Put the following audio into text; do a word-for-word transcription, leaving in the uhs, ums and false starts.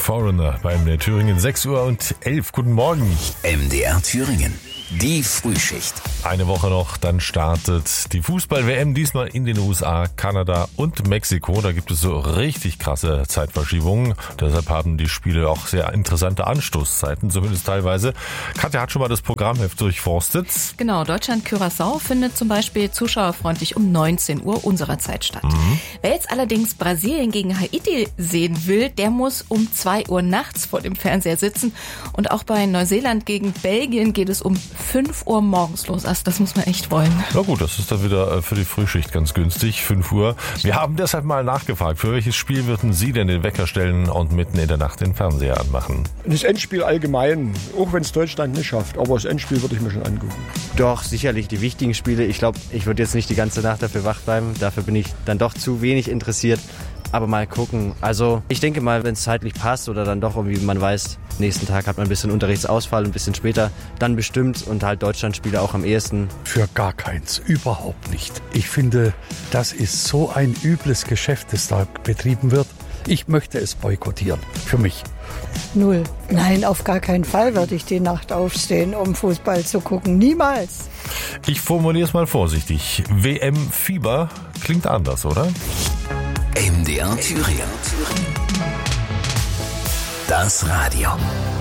Foreigner bei M D R Thüringen, sechs Uhr und elf. Guten Morgen. M D R Thüringen, die Frühschicht. Eine Woche noch, dann startet die Fußball-W M, diesmal in den U S A, Kanada und Mexiko. Da gibt es so richtig krasse Zeitverschiebungen. Deshalb haben die Spiele auch sehr interessante Anstoßzeiten, zumindest teilweise. Katja hat schon mal das Programmheft durchforstet. Genau, Deutschland-Curaçao findet zum Beispiel zuschauerfreundlich um neunzehn Uhr unserer Zeit statt. Mhm. Wer jetzt allerdings Brasilien gegen Haiti sehen will, der muss um zwei Uhr nachts vor dem Fernseher sitzen. Und auch bei Neuseeland gegen Belgien geht es um fünf Uhr morgens los. Also das muss man echt wollen. Na gut, das ist dann wieder für die Frühschicht ganz günstig, fünf Uhr. Wir haben deshalb mal nachgefragt, für welches Spiel würden Sie denn den Wecker stellen und mitten in der Nacht den Fernseher anmachen? Das Endspiel allgemein, auch wenn es Deutschland nicht schafft, aber das Endspiel würde ich mir schon angucken. Doch, sicherlich die wichtigen Spiele. Ich glaube, ich würde jetzt nicht die ganze Nacht dafür wach bleiben. Dafür bin ich dann doch zu wenig interessiert. Aber mal gucken. Also ich denke mal, wenn es zeitlich passt oder dann doch irgendwie man weiß, nächsten Tag hat man ein bisschen Unterrichtsausfall, ein bisschen später, dann bestimmt und halt Deutschlandspiele auch am ehesten. Für gar keins, überhaupt nicht. Ich finde, das ist so ein übles Geschäft, das da betrieben wird. Ich möchte es boykottieren, für mich. Null. Nein, auf gar keinen Fall würde ich die Nacht aufstehen, um Fußball zu gucken. Niemals. Ich formuliere es mal vorsichtig. W M-Fieber klingt anders, oder? M D R Thüringen. Das Radio.